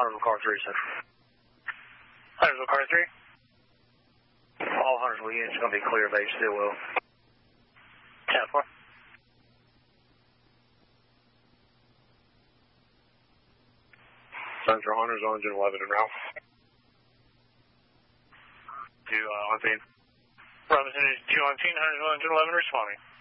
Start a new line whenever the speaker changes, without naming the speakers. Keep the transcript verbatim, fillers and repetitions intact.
Huntersville car three, Central.
Huntersville car three?
All Huntersville units are going to be clear of H C L.
ten four.
Central Hunters, engine eleven and Ralph.
Two uh, on scene.
Robinson is two on scene, Huntersville engine eleven responding.